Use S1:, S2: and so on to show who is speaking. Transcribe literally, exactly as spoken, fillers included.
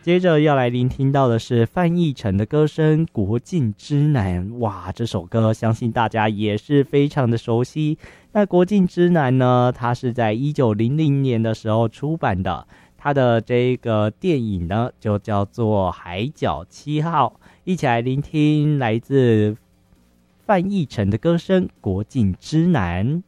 S1: 接着要来聆听到的是范逸臣的歌声《国境之南》。哇，这首歌相信大家也是非常的熟悉。那《国境之南》呢，它是在一九零零年的时候出版的，它的这个电影呢就叫做《海角七号》。一起来聆听来自范逸臣的歌声《国境之南》。